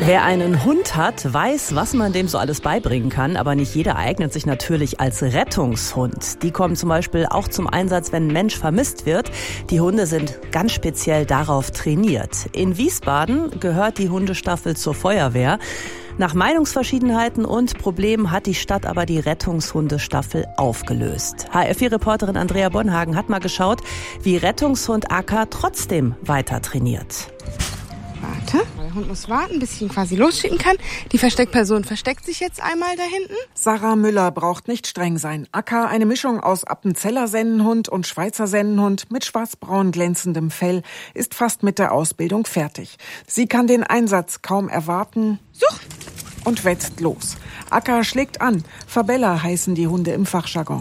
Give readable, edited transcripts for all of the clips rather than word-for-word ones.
Wer einen Hund hat, weiß, was man dem so alles beibringen kann, aber nicht jeder eignet sich natürlich als Rettungshund. Die kommen zum Beispiel auch zum Einsatz, wenn ein Mensch vermisst wird. Die Hunde sind ganz speziell darauf trainiert. In Wiesbaden gehört die Hundestaffel zur Feuerwehr. Nach Meinungsverschiedenheiten und Problemen hat die Stadt aber die Rettungshundestaffel aufgelöst. HR4-Reporterin Andrea Bonhagen hat mal geschaut, wie Rettungshund Akka trotzdem weiter trainiert. Warte, der Hund muss warten, bis ich ihn quasi losschicken kann. Die Versteckperson versteckt sich jetzt einmal da hinten. Sarah Müller braucht nicht streng sein. Akka, eine Mischung aus Appenzeller Sennenhund und Schweizer Sennenhund mit schwarzbraun glänzendem Fell, ist fast mit der Ausbildung fertig. Sie kann den Einsatz kaum erwarten. Such! Und wetzt los. Akka schlägt an. Fabella heißen die Hunde im Fachjargon.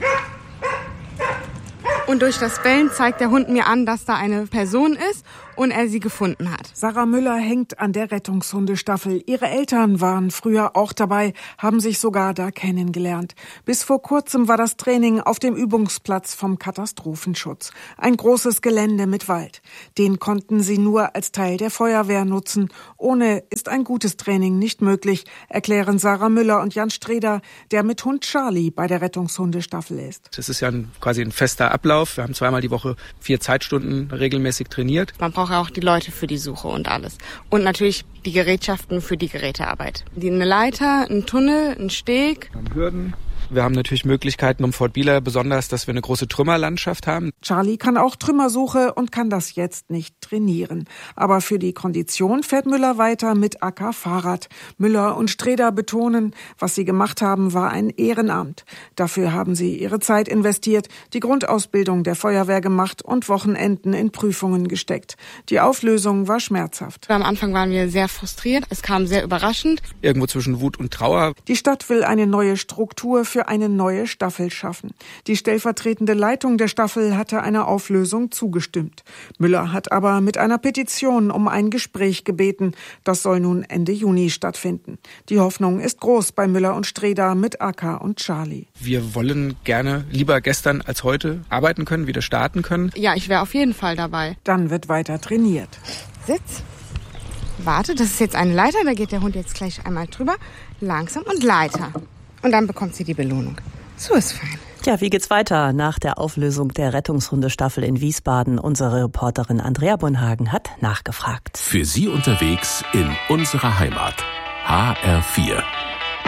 Und durch das Bellen zeigt der Hund mir an, dass da eine Person ist und er sie gefunden hat. Sarah Müller hängt an der Rettungshundestaffel. Ihre Eltern waren früher auch dabei, haben sich sogar da kennengelernt. Bis vor kurzem war das Training auf dem Übungsplatz vom Katastrophenschutz. Ein großes Gelände mit Wald. Den konnten sie nur als Teil der Feuerwehr nutzen. Ohne ist ein gutes Training nicht möglich, erklären Sarah Müller und Jan Streder, der mit Hund Charlie bei der Rettungshundestaffel ist. Das ist ja quasi ein fester Ablauf. Wir haben 2-mal die Woche 4 Zeitstunden regelmäßig trainiert. Man braucht auch die Leute für die Suche und alles. Und natürlich die Gerätschaften für die Gerätearbeit. Eine Leiter, ein Tunnel, ein Steg. Hürden. Wir haben natürlich Möglichkeiten um Fort Bieler, besonders, dass wir eine große Trümmerlandschaft haben. Charlie kann auch Trümmersuche und kann das jetzt nicht trainieren. Aber für die Kondition fährt Müller weiter mit Akka Fahrrad. Müller und Streder betonen, was sie gemacht haben, war ein Ehrenamt. Dafür haben sie ihre Zeit investiert, die Grundausbildung der Feuerwehr gemacht und Wochenenden in Prüfungen gesteckt. Die Auflösung war schmerzhaft. Am Anfang waren wir sehr frustriert. Es kam sehr überraschend. Irgendwo zwischen Wut und Trauer. Die Stadt will eine neue Struktur für eine neue Staffel schaffen. Die stellvertretende Leitung der Staffel hatte einer Auflösung zugestimmt. Müller hat aber mit einer Petition um ein Gespräch gebeten. Das soll nun Ende Juni stattfinden. Die Hoffnung ist groß bei Müller und Streder mit Akka und Charlie. Wir wollen gerne lieber gestern als heute arbeiten können, wieder starten können. Ja, ich wäre auf jeden Fall dabei. Dann wird weiter trainiert. Sitz. Warte, das ist jetzt eine Leiter. Da geht der Hund jetzt gleich einmal drüber. Langsam und Leiter. Und dann bekommt sie die Belohnung. So ist fein. Ja, wie geht's weiter nach der Auflösung der Rettungshundestaffel in Wiesbaden? Unsere Reporterin Andrea Bonhagen hat nachgefragt. Für Sie unterwegs in unserer Heimat. HR4.